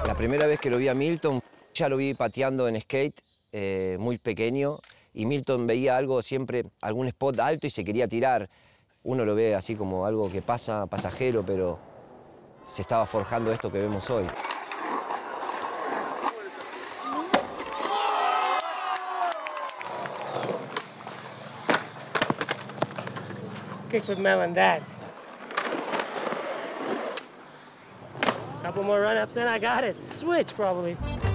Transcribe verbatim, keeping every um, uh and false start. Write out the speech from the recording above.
La primera vez que lo vi a Milton, ya lo vi pateando en skate, eh, muy pequeño, y Milton veía algo siempre, algún spot alto y se quería tirar. Uno lo ve así como algo que pasa, pasajero, pero se estaba forjando esto que vemos hoy. Kick with Mel and Dad. Couple more run-ups and I got it. Switch, probably.